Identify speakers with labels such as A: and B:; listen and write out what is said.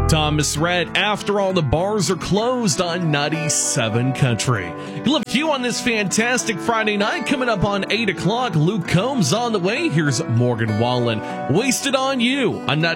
A: Thomas Rhett, After All the Bars Are Closed on 97 Country. You'll have you on this fantastic Friday night. Coming up on 8 o'clock, Luke Combs on the way. Here's Morgan Wallen, Wasted on You on 97.